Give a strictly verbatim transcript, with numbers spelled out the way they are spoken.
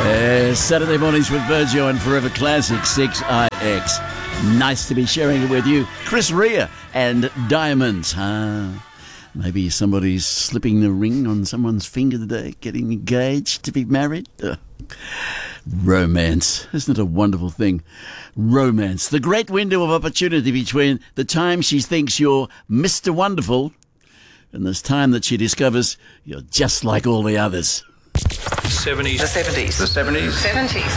Uh, Saturday mornings with Virgil and Forever Classic six I X. Nice to be sharing it with you. Chris Rea and Diamonds. Huh? Maybe somebody's slipping the ring on someone's finger today, getting engaged to be married. Ugh. Romance. Isn't it a wonderful thing? Romance. The great window of opportunity between the time she thinks you're Mister Wonderful and this time that she discovers you're just like all the others. seventies. The seventies. The seventies. seventies.